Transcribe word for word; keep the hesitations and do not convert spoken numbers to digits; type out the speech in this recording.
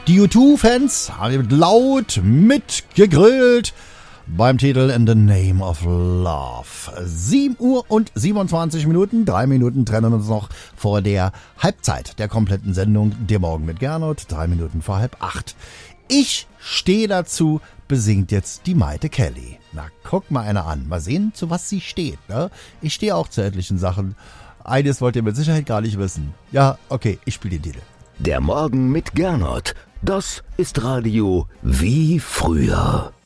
Die U zwei Fans haben laut mitgegrillt beim Titel In the Name of Love. sieben Uhr und siebenundzwanzig Minuten, drei Minuten trennen uns noch vor der Halbzeit der kompletten Sendung. Der Morgen mit Gernot, drei Minuten vor halb acht. Ich stehe dazu, besingt jetzt die Maite Kelly. Na, guck mal einer an. Mal sehen, zu was sie steht. Ne? Ich stehe auch zu etlichen Sachen. Eines wollt ihr mit Sicherheit gar nicht wissen. Ja, okay, ich spiele den Titel. Der Morgen mit Gernot. Das ist Radio wie früher.